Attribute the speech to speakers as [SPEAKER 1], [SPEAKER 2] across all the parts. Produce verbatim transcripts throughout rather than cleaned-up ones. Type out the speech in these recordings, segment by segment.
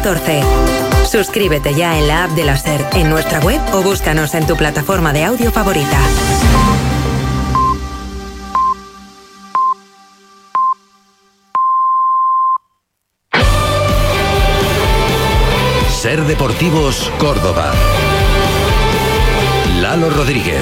[SPEAKER 1] catorce. Suscríbete ya en la app de la SER, en nuestra web o búscanos en tu plataforma de audio favorita.
[SPEAKER 2] SER Deportivos Córdoba. Lalo Rodríguez.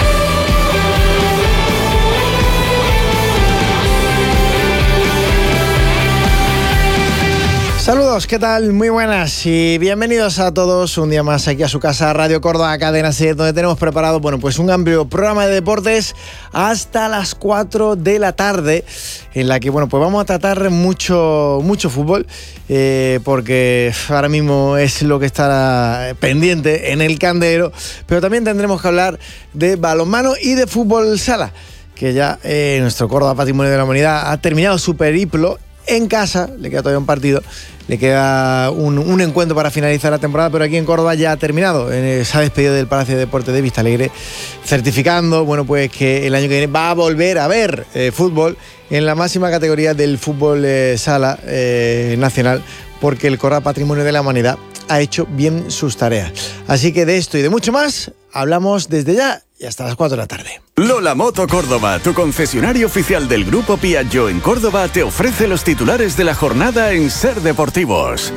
[SPEAKER 3] Saludos, ¿qué tal? Muy buenas y bienvenidos a todos un día más aquí a su casa Radio Córdoba, Cadena SER, donde tenemos preparado, bueno, pues un amplio programa de deportes hasta las cuatro de la tarde, en la que, bueno, pues vamos a tratar mucho, mucho fútbol, eh, porque ahora mismo es lo que está pendiente en el candelero, pero también tendremos que hablar de balonmano y de fútbol sala, que ya eh, nuestro Córdoba Patrimonio de la Humanidad ha terminado su periplo en casa. Le queda todavía un partido, le queda un, un encuentro para finalizar la temporada, pero aquí en Córdoba ya ha terminado. Eh, se ha despedido del Palacio de Deportes de Vistalegre, certificando, bueno, pues que el año que viene va a volver a ver eh, fútbol en la máxima categoría del fútbol eh, sala eh, nacional, porque el Córdoba Patrimonio de la Humanidad ha hecho bien sus tareas. Así que de esto y de mucho más hablamos desde ya y hasta las cuatro de la tarde.
[SPEAKER 4] Lola Moto Córdoba, tu concesionario oficial del Grupo Piaggio en Córdoba, te ofrece los titulares de la jornada en SER Deportivos.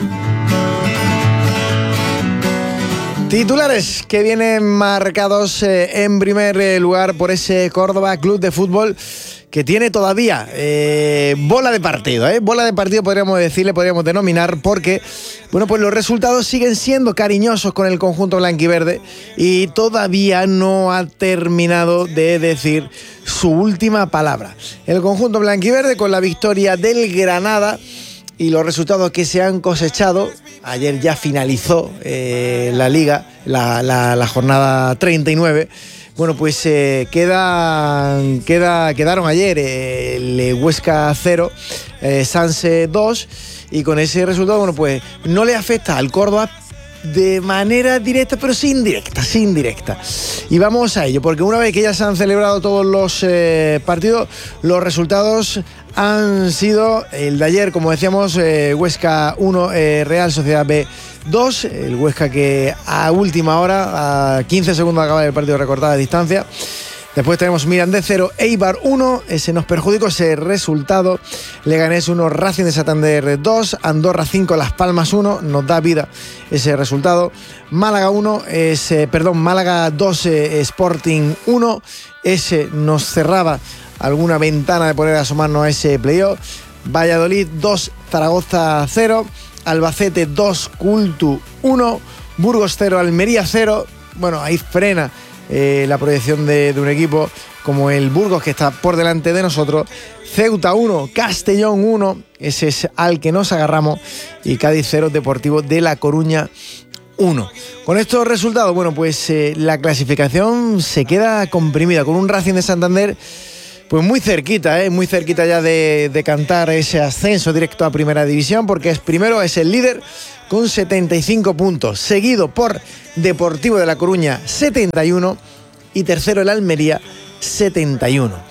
[SPEAKER 3] Titulares que vienen marcados eh, en primer eh, lugar por ese Córdoba Club de Fútbol, que tiene todavía eh, bola de partido, ¿eh? Bola de partido podríamos decirle, podríamos denominar, porque, bueno, pues los resultados siguen siendo cariñosos con el conjunto blanquiverde y todavía no ha terminado de decir su última palabra. El conjunto blanquiverde, con la victoria del Granada y los resultados que se han cosechado, ayer ya finalizó eh, la liga, la, la, la jornada treinta y nueve. Bueno, pues eh, queda, queda, quedaron ayer eh, el Huesca cero, eh, Sanse dos, y con ese resultado, bueno, pues no le afecta al Córdoba de manera directa, pero sí indirecta, sí indirecta. Y vamos a ello, porque una vez que ya se han celebrado todos los eh, partidos, los resultados han sido el de ayer, como decíamos, eh, Huesca uno, eh, Real Sociedad B dos, el Huesca que a última hora, a quince segundos de acabar el partido, recortada de distancia. Después tenemos Mirandés cero, Eibar uno, ese nos perjudicó ese resultado. Leganés uno, Racing de Santander dos, Andorra cinco, Las Palmas uno, nos da vida ese resultado. Málaga uno, ese, perdón, Málaga dos, eh, Sporting uno, ese nos cerraba alguna ventana de poder asomarnos a ese playoff. Valladolid dos, Zaragoza cero, Albacete dos, Cultu uno, Burgos cero, Almería cero. Bueno, ahí frena eh, la proyección de, de un equipo como el Burgos, que está por delante de nosotros. Ceuta uno, Castellón uno, ese es al que nos agarramos. Y Cádiz cero, Deportivo de La Coruña uno. Con estos resultados, bueno, pues eh, la clasificación se queda comprimida, con un Racing de Santander pues muy cerquita, ¿eh? muy cerquita ya de, de cantar ese ascenso directo a Primera División, porque es primero, es el líder con setenta y cinco puntos, seguido por Deportivo de La Coruña setenta y uno y tercero el Almería setenta y uno.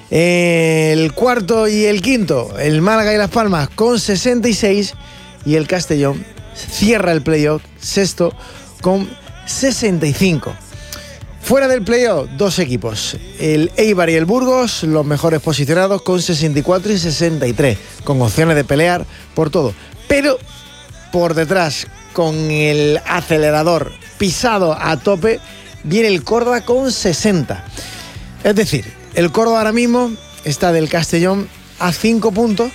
[SPEAKER 3] El cuarto y el quinto, el Málaga y Las Palmas con sesenta y seis, y el Castellón cierra el playoff sexto con sesenta y cinco. Fuera del playoff, dos equipos, el Eibar y el Burgos, los mejores posicionados con sesenta y cuatro y sesenta y tres, con opciones de pelear por todo. Pero por detrás, con el acelerador pisado a tope, viene el Córdoba con sesenta. Es decir, el Córdoba ahora mismo está del Castellón a cinco puntos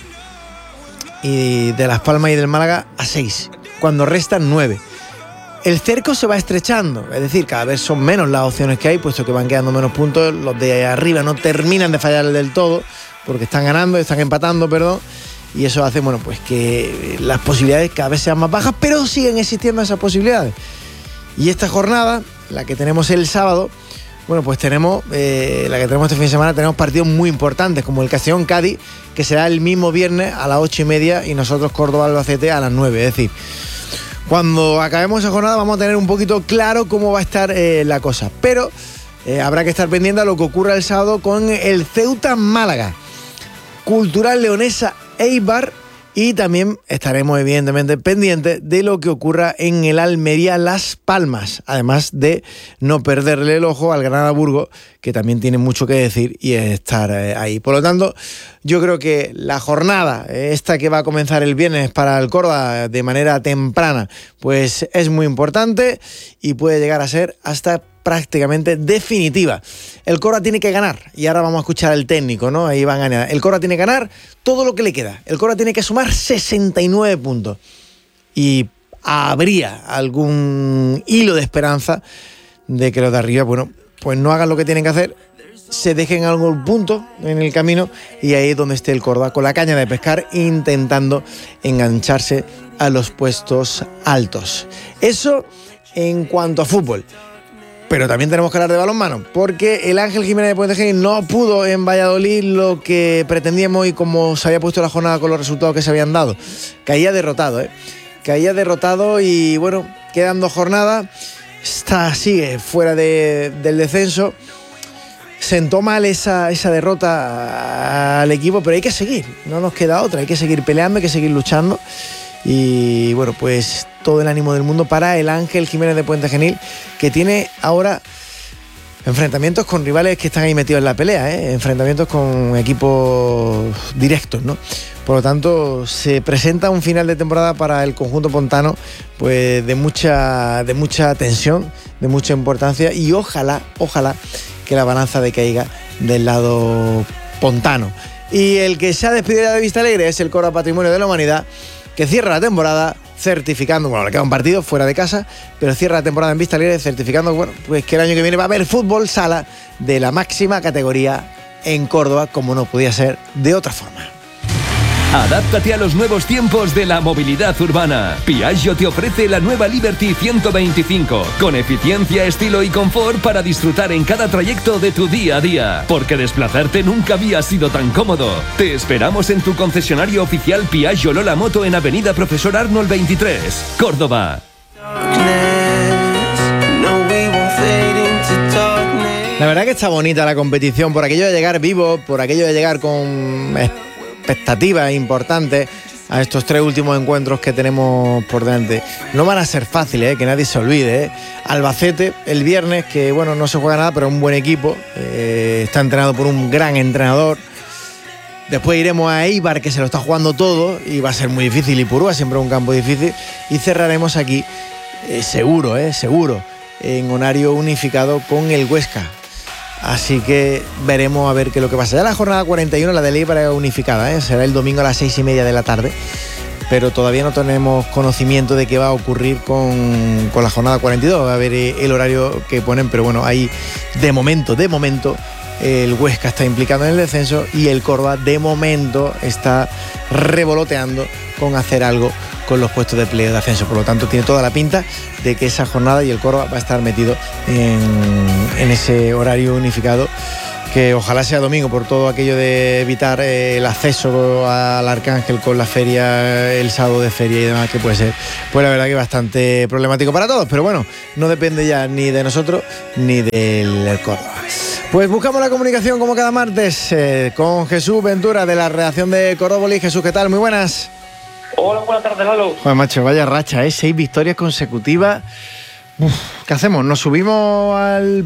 [SPEAKER 3] y de Las Palmas y del Málaga a seis, cuando restan nueve. El cerco se va estrechando, es decir, cada vez son menos las opciones que hay, puesto que van quedando menos puntos. Los de arriba no terminan de fallar del todo, porque están ganando, están empatando, perdón, y eso hace, bueno, pues que las posibilidades cada vez sean más bajas, pero siguen existiendo esas posibilidades. Y esta jornada, la que tenemos el sábado, bueno, pues tenemos, eh, la que tenemos este fin de semana, tenemos partidos muy importantes, como el Castellón-Cádiz, que será el mismo viernes a las ocho y media, y nosotros Córdoba-Albacete a las nueve, es decir, cuando acabemos esa jornada vamos a tener un poquito claro cómo va a estar eh, la cosa. Pero eh, habrá que estar pendiente a lo que ocurra el sábado con el Ceuta Málaga, Cultural Leonesa Eibar Y también estaremos evidentemente pendientes de lo que ocurra en el Almería Las Palmas, además de no perderle el ojo al Granada Burgos, que también tiene mucho que decir y estar ahí. Por lo tanto, yo creo que la jornada, esta que va a comenzar el viernes para el Córdoba de manera temprana, pues es muy importante y puede llegar a ser hasta prácticamente definitiva. El Córdoba tiene que ganar, y ahora vamos a escuchar al técnico, ¿no? Ahí van a ganar. El Córdoba tiene que ganar todo lo que le queda. El Córdoba tiene que sumar sesenta y nueve puntos. Y habría algún hilo de esperanza de que los de arriba, bueno, pues no hagan lo que tienen que hacer, se dejen algún punto en el camino, y ahí es donde esté el Córdoba con la caña de pescar, intentando engancharse a los puestos altos. Eso en cuanto a fútbol. Pero también tenemos que hablar de balonmano, porque el Ángel Jiménez de Puente Genil no pudo en Valladolid lo que pretendíamos y como se había puesto la jornada con los resultados que se habían dado. Caía derrotado, ¿eh? Caía derrotado y bueno, quedan dos jornadas, está, sigue fuera de, del descenso. Sentó mal esa, esa derrota al equipo, pero hay que seguir, no nos queda otra, hay que seguir peleando, hay que seguir luchando. Y bueno, pues todo el ánimo del mundo para el Ángel Jiménez de Puente Genil, que tiene ahora enfrentamientos con rivales que están ahí metidos en la pelea, ¿eh? Enfrentamientos con equipos directos, ¿no? Por lo tanto, se presenta un final de temporada para el conjunto pontano, pues de mucha, de mucha tensión, de mucha importancia, y ojalá, ojalá que la balanza decaiga del lado pontano. Y el que se ha despedido de Vista Alegre es el Córdoba Patrimonio de la Humanidad, que cierra la temporada certificando, bueno, le queda un partido fuera de casa, pero cierra la temporada en Vista Alegre certificando, bueno, pues que el año que viene va a haber fútbol sala de la máxima categoría en Córdoba, como no podía ser de otra forma.
[SPEAKER 2] Adáptate a los nuevos tiempos de la movilidad urbana. Piaggio te ofrece la nueva Liberty ciento veinticinco, con eficiencia, estilo y confort para disfrutar en cada trayecto de tu día a día. Porque desplazarte nunca había sido tan cómodo. Te esperamos en tu concesionario oficial Piaggio Lola Moto en Avenida Profesor Arnold veintitrés, Córdoba.
[SPEAKER 3] La verdad que está bonita la competición, por aquello de llegar vivo, por aquello de llegar con expectativas importantes a estos tres últimos encuentros que tenemos por delante. No van a ser fáciles, ¿eh? Que nadie se olvide, ¿eh? Albacete el viernes, que bueno, no se juega nada, pero es un buen equipo, eh, está entrenado por un gran entrenador. Después iremos a Eibar, que se lo está jugando todo y va a ser muy difícil, y Purúa siempre es un campo difícil, y cerraremos aquí, eh, seguro, eh, seguro, en horario unificado con el Huesca. Así que veremos a ver qué es lo que pasa. Ya la jornada cuarenta y uno, la de Eibar, es unificada, ¿eh? Será el domingo a las seis y media de la tarde, pero todavía no tenemos conocimiento de qué va a ocurrir con, con la jornada cuarenta y dos. A ver el horario que ponen, pero bueno, ahí de momento, de momento, el Huesca está implicado en el descenso y el Córdoba de momento está revoloteando con hacer algo con los puestos de playoff de ascenso. Por lo tanto, tiene toda la pinta de que esa jornada y el Córdoba va a estar metido en, en ese horario unificado, que ojalá sea domingo, por todo aquello de evitar eh, el acceso al Arcángel con la feria, el sábado de feria y demás, que puede ser, pues la verdad que bastante problemático para todos, pero bueno, no depende ya ni de nosotros ni del Córdoba. Pues buscamos la comunicación como cada martes eh, con Jesús Ventura de la redacción de Cordópolis. Jesús, ¿qué tal? Muy buenas.
[SPEAKER 5] Hola, buenas tardes, Lalo.
[SPEAKER 3] Joder, macho, vaya racha, ¿eh? Seis victorias consecutivas. Uf, ¿qué hacemos? ¿Nos subimos al,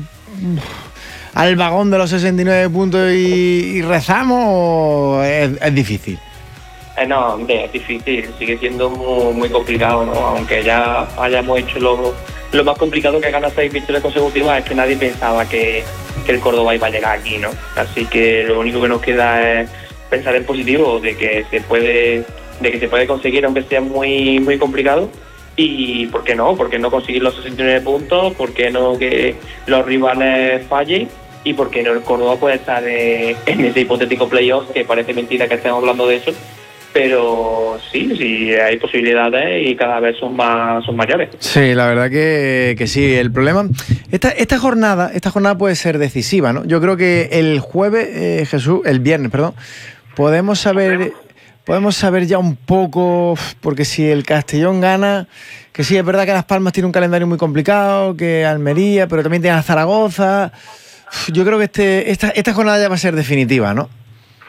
[SPEAKER 3] al vagón de los sesenta y nueve puntos y, y rezamos o es, es difícil?
[SPEAKER 5] Eh, no, hombre, es difícil. Sigue siendo muy, muy complicado, ¿no? Aunque ya hayamos hecho lo, lo más complicado, que ganar seis victorias consecutivas, es que nadie pensaba que, que el Córdoba iba a llegar aquí, ¿no? Así que lo único que nos queda es pensar en positivo, de que se puede... de que se puede conseguir, aunque sea muy muy complicado. Y ¿por qué no? ¿Por qué no conseguir los sesenta y nueve puntos? ¿Por qué no que los rivales fallen? ¿Y por qué no el Córdoba puede estar eh, en ese hipotético playoff? Que parece mentira que estemos hablando de eso, pero sí, sí, hay posibilidades y cada vez son más son mayores.
[SPEAKER 3] Sí, la verdad que, que sí. El problema, esta, esta jornada esta jornada puede ser decisiva, ¿no? Yo creo que el jueves, eh, Jesús, el viernes, perdón, podemos saber... Podemos saber ya un poco, porque si el Castellón gana, que sí, es verdad que Las Palmas tiene un calendario muy complicado, que Almería, pero también tiene a Zaragoza. Yo creo que este, esta, esta jornada ya va a ser definitiva, ¿no?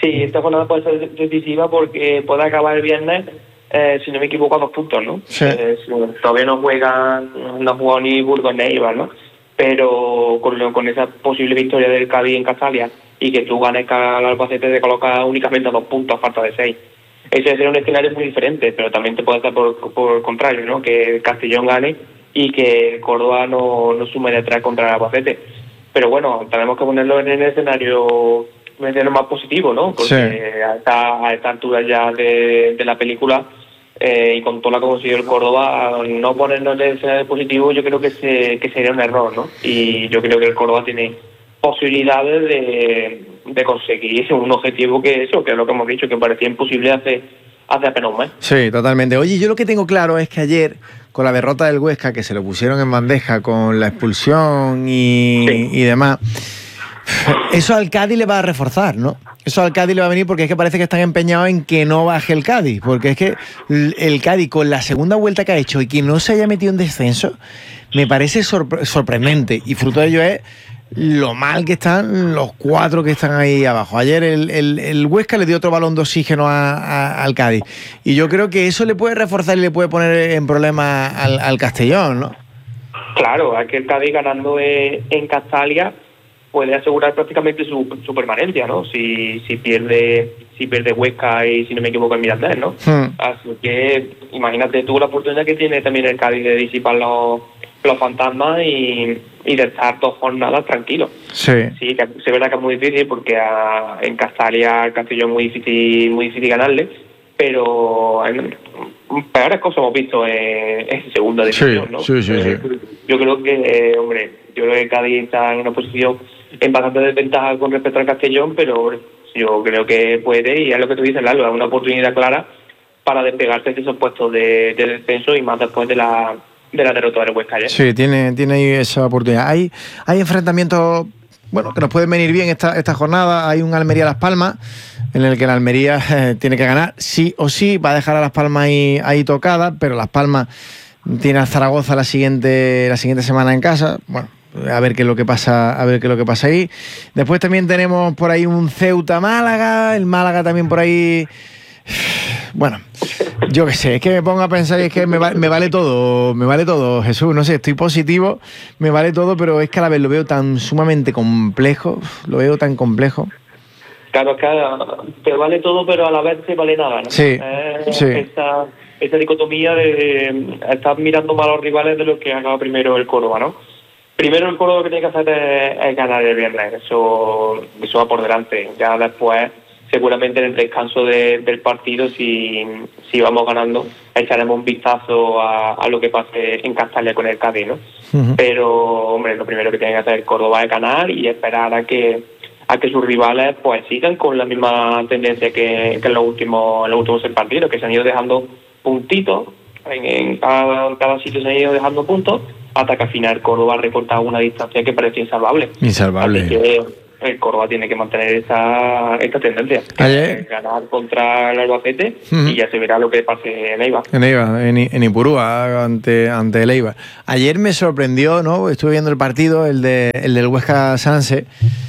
[SPEAKER 5] Sí, esta jornada puede ser decisiva porque puede acabar el viernes, eh, si no me equivoco, a dos puntos, ¿no?
[SPEAKER 3] Sí.
[SPEAKER 5] Eh, todavía no juegan, no ha jugado ni Burgos ni Eibar, ¿no? Pero con, lo, con esa posible victoria del Cádiz en Castalia y que tú ganes al Albacete, te coloca únicamente a dos puntos a falta de seis. Ese sería un escenario muy diferente, pero también te puede estar por, por el contrario, ¿no? Que el Castellón gane y que el Córdoba no, no sume de tres contra el Albacete. Pero bueno, tenemos que ponerlo en el escenario, en el escenario más positivo, ¿no? Porque sí. a, esta, a esta altura ya de, de la película eh, y con todo lo que ha conseguido el Córdoba, no ponerlo en el escenario positivo yo creo que, se, que sería un error, ¿no? Y yo creo que el Córdoba tiene posibilidades de, de conseguir un objetivo que eso, que es lo que hemos dicho, que parecía imposible hace, hace apenas un mes.
[SPEAKER 3] Sí, totalmente. Oye, yo lo que tengo claro es que ayer, con la derrota del Huesca, que se lo pusieron en bandeja con la expulsión y, sí. y demás, eso al Cádiz le va a reforzar, ¿no? Eso al Cádiz le va a venir porque es que parece que están empeñados en que no baje el Cádiz, porque es que el Cádiz con la segunda vuelta que ha hecho y que no se haya metido en descenso, me parece sorpre- sorprendente, y fruto de ello es lo mal que están los cuatro que están ahí abajo. Ayer el, el, el Huesca le dio otro balón de oxígeno a, a, al Cádiz, y yo creo que eso le puede reforzar y le puede poner en problema al, al Castellón, ¿no?
[SPEAKER 5] Claro, es que el Cádiz ganando en, en Castalia puede asegurar prácticamente su, su permanencia, ¿no? Si, si pierde si pierde Huesca y, si no me equivoco, en Mirandés, ¿no? Hmm. Así que imagínate tú la oportunidad que tiene también el Cádiz de disipar los, los fantasmas y, y de estar dos jornadas tranquilos.
[SPEAKER 3] Sí.
[SPEAKER 5] Sí, que es verdad que es muy difícil porque a, en Castalia al Castellón es muy difícil, muy difícil ganarle, pero en, peores cosas hemos visto en, en segunda división,
[SPEAKER 3] sí,
[SPEAKER 5] ¿no?
[SPEAKER 3] Sí, sí,
[SPEAKER 5] eh,
[SPEAKER 3] sí.
[SPEAKER 5] Yo creo que, eh, hombre, yo creo que Cádiz está en una posición en bastante desventaja con respecto al Castellón, pero yo creo que puede, y es lo que tú dices, Lalo, es una oportunidad clara para despegarse de esos puestos de, de descenso, y más después de la de la derrota del Huesca ayer.
[SPEAKER 3] Sí, tiene, tiene ahí esa oportunidad. Hay, hay enfrentamientos, bueno, que nos pueden venir bien esta, esta jornada. Hay un Almería-Las Palmas, en el que la Almería eh, tiene que ganar sí o sí, va a dejar a Las Palmas ahí, ahí tocada, pero Las Palmas tiene a Zaragoza la siguiente, la siguiente semana en casa. Bueno, a ver qué es lo que pasa, a ver qué es lo que pasa ahí. Después también tenemos por ahí un Ceuta-Málaga, el Málaga también por ahí. Bueno, yo qué sé, es que me pongo a pensar y es que me, va, me vale todo, me vale todo, Jesús, no sé, estoy positivo, me vale todo, pero es que a la vez lo veo tan sumamente complejo, lo veo tan complejo.
[SPEAKER 5] Claro, claro, te vale todo, pero a la vez te vale nada, ¿no?
[SPEAKER 3] Sí,
[SPEAKER 5] eh,
[SPEAKER 3] sí.
[SPEAKER 5] Esta, esta dicotomía de estar mirando más a los rivales de los que haga primero el Córdoba, ¿no? Primero el Córdoba lo que tiene que hacer es, es ganar el viernes, eso, eso va por delante. Ya después, seguramente en el descanso de, del partido, si, si vamos ganando, echaremos un vistazo a, a lo que pase en Castalia con el Cádiz, ¿no? Uh-huh. Pero, hombre, lo primero que tiene que hacer el Córdoba es ganar y esperar a que a que sus rivales pues sigan con la misma tendencia que, que en los últimos en los últimos seis partidos, que se han ido dejando puntitos, en, en, cada, en cada sitio se han ido dejando puntos, hasta que al final Córdoba ha recortado una distancia que parecía insalvable.
[SPEAKER 3] Insalvable.
[SPEAKER 5] Así que el Córdoba tiene que mantener esta, esta tendencia.
[SPEAKER 3] Ayer,
[SPEAKER 5] ganar contra el Albacete uh-huh. y ya se verá lo que pase en Eibar.
[SPEAKER 3] En Eibar, en, en Ipurúa, ante, ante el Eibar. Ayer me sorprendió, ¿no? Estuve viendo el partido, el, de, el del Huesca Sanse,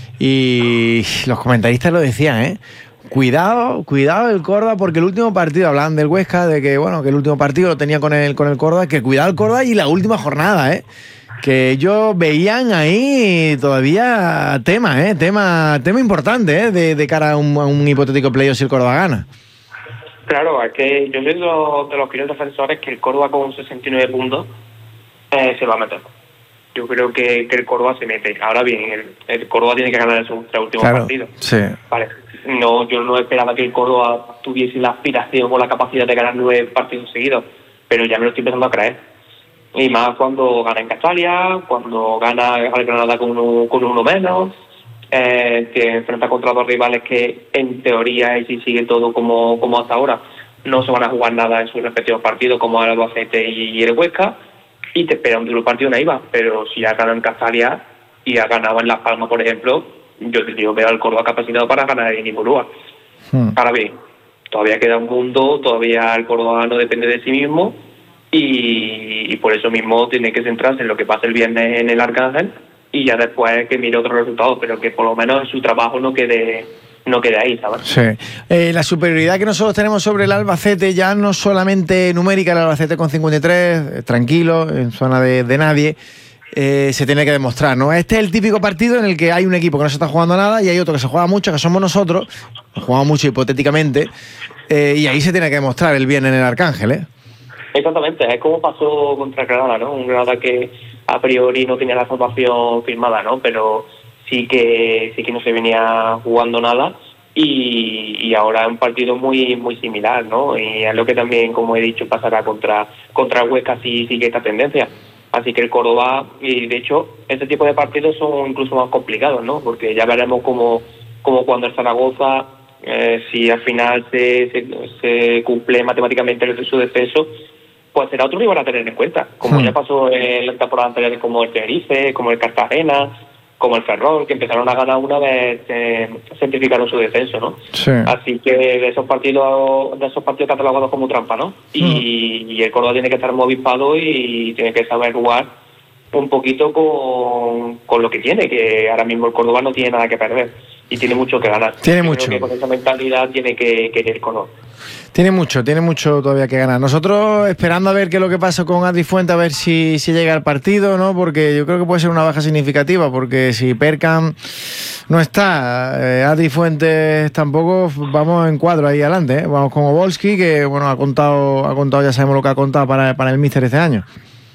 [SPEAKER 3] y los comentaristas lo decían, ¿eh? Cuidado, cuidado el Córdoba, porque el último partido, hablaban del Huesca, de que bueno, que el último partido lo tenía con el, con el Córdoba, que cuidado el Córdoba y la última jornada, ¿eh? Que ellos veían ahí todavía tema, ¿eh? Tema, tema importante, ¿eh? De, de cara a un, a un hipotético playoff si el Córdoba gana.
[SPEAKER 5] Claro, es que yo soy de los, de los fieles defensores que el Córdoba con sesenta y nueve puntos eh, se va a meter. Yo creo que, que el Córdoba se mete. Ahora bien, el, el Córdoba tiene que ganar sus tres últimos
[SPEAKER 3] claro,
[SPEAKER 5] partidos.
[SPEAKER 3] Sí.
[SPEAKER 5] Vale. No, yo no esperaba que el Córdoba tuviese la aspiración o la capacidad de ganar nueve partidos seguidos, pero ya me lo estoy empezando a creer. Y más cuando gana en Castalia, cuando gana al Granada con uno, con uno menos, eh, que enfrenta contra dos rivales que en teoría, y si sigue todo como, como hasta ahora, no se van a jugar nada en sus respectivos partidos, como el Albacete y el Huesca, y te espera un duro partido en Eibar. Pero si ha ganado en Castalia y ha ganado en Las Palmas, por ejemplo, yo, yo veo al Córdoba capacitado para ganar en Ipurúa. Hmm. Ahora bien, todavía queda un mundo, todavía el Córdoba no depende de sí mismo, y, y por eso mismo tiene que centrarse en lo que pasa el viernes en el Arcángel, y ya después que mire otros resultados, pero que por lo menos en su trabajo no quede no quede ahí, ¿sabes?
[SPEAKER 3] Sí. Eh, la superioridad que nosotros tenemos sobre el Albacete, ya no solamente numérica, el Albacete con cincuenta y tres, eh, tranquilo, en zona de, de nadie, eh, se tiene que demostrar, ¿no? Este es el típico partido en el que hay un equipo que no se está jugando nada y hay otro que se juega mucho, que somos nosotros, jugamos mucho hipotéticamente, eh, y ahí se tiene que demostrar el bien en el Arcángel, ¿eh?
[SPEAKER 5] Exactamente, es como pasó contra Granada, ¿no? Un Granada que a priori no tenía la salvación firmada, ¿no? Pero sí que sí que no se venía jugando nada y, y ahora es un partido muy muy similar, ¿no? Y es lo que también, como he dicho, pasará contra contra Huesca si sigue esta tendencia. Así que el Córdoba, y de hecho, este tipo de partidos son incluso más complicados, ¿no? Porque ya veremos cómo, cómo cuando el Zaragoza, eh, si al final se, se, se cumple matemáticamente el, su descenso, pues será otro rival a tener en cuenta, como hmm. ya pasó en la temporada anterior, como el Tenerife, como el Cartagena, como el Ferrol, que empezaron a ganar una vez eh, certificaron su descenso, ¿no?
[SPEAKER 3] Sí.
[SPEAKER 5] Así que de esos partidos, de esos partidos catalogados como trampa, ¿no? Y, hmm. y el Córdoba tiene que estar muy avispado y tiene que saber jugar un poquito con, con lo que tiene, que ahora mismo el Córdoba no tiene nada que perder y tiene mucho que ganar.
[SPEAKER 3] Tiene
[SPEAKER 5] Creo
[SPEAKER 3] mucho.
[SPEAKER 5] que con esa mentalidad tiene que, que ir con otro.
[SPEAKER 3] Tiene mucho, tiene mucho todavía que ganar. Nosotros esperando a ver qué es lo que pasa con Adri Fuente, a ver si, si llega al partido, ¿no? Porque yo creo que puede ser una baja significativa, porque si Perkan no está, eh, Adri Fuentes tampoco, vamos en cuadro ahí adelante, ¿eh? Vamos con Obolski, que bueno, ha contado, ha contado, ya sabemos lo que ha contado para, para el míster este año.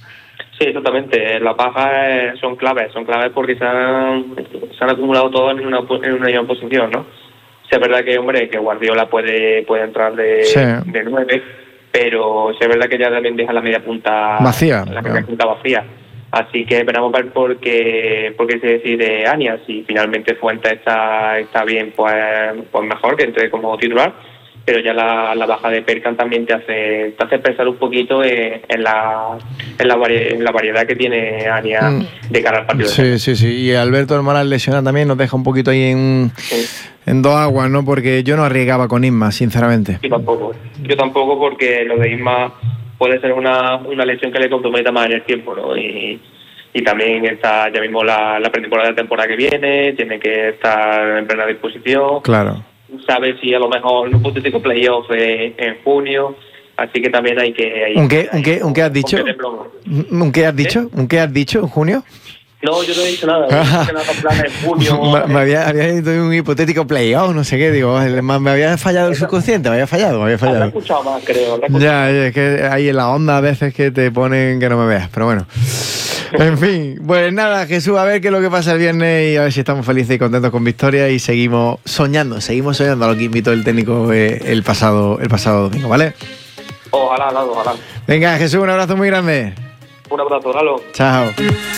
[SPEAKER 5] Sí, exactamente. Las bajas son claves, son claves porque se han, se han acumulado todos en una, en una misma posición, ¿no? Sí, es verdad que, hombre, que Guardiola puede puede entrar de,
[SPEAKER 3] sí.
[SPEAKER 5] de nueve, pero sí es verdad que ya también deja la media punta
[SPEAKER 3] vacía.
[SPEAKER 5] La media punta vacía. Así que esperamos ver por qué, por qué se decide Ania. Si finalmente Fuentes está está bien, pues, pues mejor que entre como titular. Pero ya la, la baja de Perkan también te hace te hace pensar un poquito en, en la en la, vari, en la variedad que tiene Ania mm. de cara al partido.
[SPEAKER 3] Sí, sí, sí. Y Alberto Hermolas lesionado también nos deja un poquito ahí en, sí. en dos aguas, ¿no? Porque yo no arriesgaba con Isma, sinceramente.
[SPEAKER 5] Yo tampoco. Yo tampoco porque lo de Isma puede ser una, una lesión que le comprometa más en el tiempo, ¿no? Y, y también está ya mismo la, la pretemporada de la temporada que viene, tiene que estar en plena disposición.
[SPEAKER 3] Claro.
[SPEAKER 5] Sabe si a lo mejor un hipotético playoff en, en junio, así que también hay que... Hay,
[SPEAKER 3] ¿Un qué,
[SPEAKER 5] hay,
[SPEAKER 3] un qué, un qué has dicho? ¿Un qué has dicho? ¿Eh? ¿Un qué has dicho en junio?
[SPEAKER 5] No, yo no he dicho nada, no he dicho nada en plan en junio.
[SPEAKER 3] me, me había, había dicho un hipotético playoff, no sé qué, digo, me había fallado el subconsciente, me había fallado, me había fallado.
[SPEAKER 5] Lo he escuchado más, creo.
[SPEAKER 3] Ya, es que hay en la onda a veces que te ponen que no me veas, pero bueno. En fin, pues nada, Jesús, a ver qué es lo que pasa el viernes y a ver si estamos felices y contentos con victoria y seguimos soñando, seguimos soñando a lo que invitó el técnico eh, el pasado el pasado domingo, ¿vale?
[SPEAKER 5] Ojalá, Lalo, ojalá.
[SPEAKER 3] Venga, Jesús, un abrazo muy grande.
[SPEAKER 5] Un abrazo, Lalo.
[SPEAKER 3] Chao.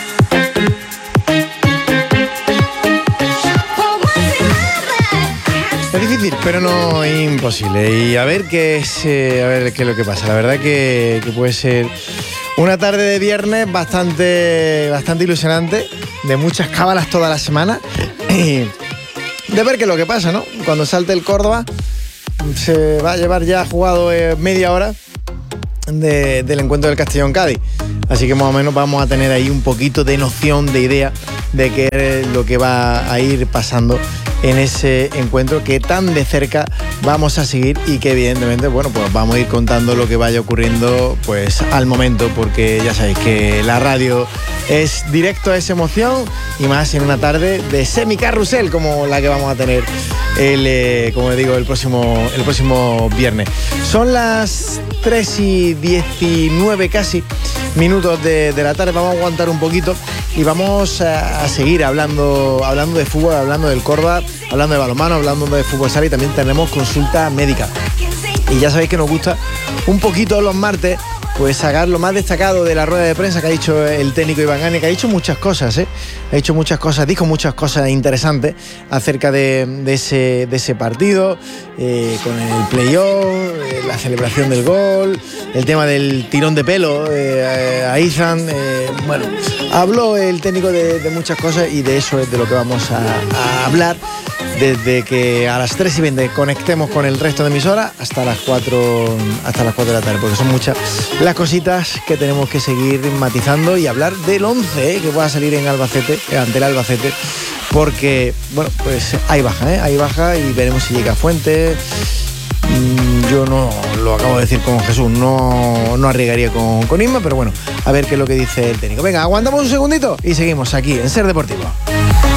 [SPEAKER 3] Es difícil, pero no imposible. Y a ver qué es, eh, a ver qué es lo que pasa. La verdad que, que puede ser una tarde de viernes bastante, bastante ilusionante, de muchas cábalas toda la semana y de ver qué es lo que pasa, ¿no? Cuando salte el Córdoba se va a llevar ya jugado eh, media hora de, del encuentro del Castellón-Cádiz. Así que más o menos vamos a tener ahí un poquito de noción, de idea de qué es lo que va a ir pasando en ese encuentro que tan de cerca vamos a seguir y que evidentemente, bueno, pues vamos a ir contando lo que vaya ocurriendo pues al momento, porque ya sabéis que la radio es directo a esa emoción y más en una tarde de semi-carrusel como la que vamos a tener el, eh, como digo, el próximo, el próximo viernes. Son las tres y diecinueve casi minutos de, de la tarde, vamos a aguantar un poquito y vamos a, a seguir hablando, hablando de fútbol, hablando del Córdoba, hablando de balonmano, hablando de fútbol sala y también tenemos consulta médica. Y ya sabéis que nos gusta un poquito los martes pues sacar lo más destacado de la rueda de prensa que ha dicho el técnico Iván Ane, que ha dicho muchas cosas, ¿eh? Ha dicho muchas cosas, dijo muchas cosas interesantes acerca de, de, ese, de ese partido, eh, con el playoff, eh, la celebración del gol, el tema del tirón de pelo eh, a Izan, eh, bueno, habló el técnico de, de muchas cosas y de eso es de lo que vamos a, a hablar desde que a las tres y veinte conectemos con el resto de emisoras hasta las cuatro hasta las cuatro de la tarde, porque son muchas las cositas que tenemos que seguir matizando y hablar del once eh, que va a salir en Albacete, ante el Albacete porque, bueno, pues hay baja, ¿eh? Hay baja y veremos si llega Fuentes. Yo no lo acabo de decir con Jesús, no, no arriesgaría con, con Isma, pero bueno, a ver qué es lo que dice el técnico. Venga, aguantamos un segundito y seguimos aquí en Ser Deportivo.